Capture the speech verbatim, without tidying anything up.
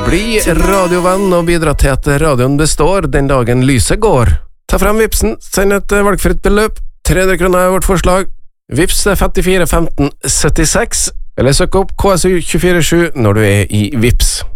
Bli radiovenn og bidra til at radioen består den dagen lyset går. Ta frem vipsen, send et valgfritt beløp. tre hundre kroner er vårt forslag. Vips er femtifire femten syttiseks, eller søk opp K S U to fire sju når du er i Vips.